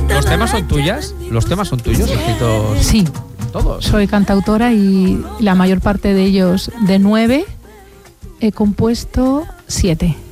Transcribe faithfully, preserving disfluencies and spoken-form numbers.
¿Los temas son tuyas? ¿Los temas son tuyos escritos? Sí. ¿Todos? Soy cantautora y la mayor parte de ellos, de nueve, he compuesto siete.